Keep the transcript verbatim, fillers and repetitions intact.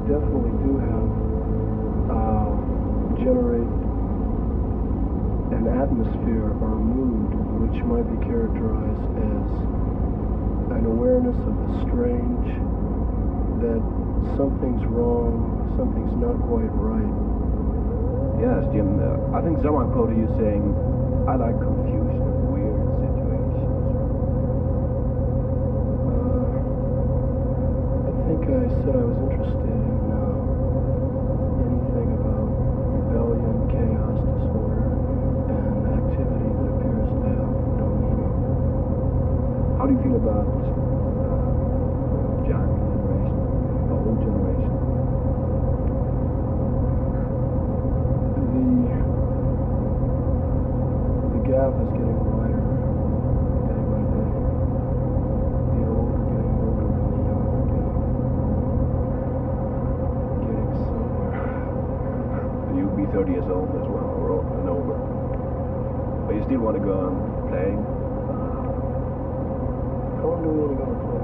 definitely do have uh, generate an atmosphere or a mood which might be characterized as an awareness of the strange, that something's wrong, something's not quite right. Yes, Jim. Uh, I think someone quoted you saying, "I like confusion and weird situations." Uh, I think I said I was interested in uh, anything about rebellion, chaos, disorder, and activity that appears to have no meaning. How do you feel about uh, young generation, the old generation? The, the gap is getting wider day by day. The old are getting older and the young are getting, getting somewhere. You'll be thirty years old as well, or o- and over. But you still want to go on playing? How long do we want to go to play?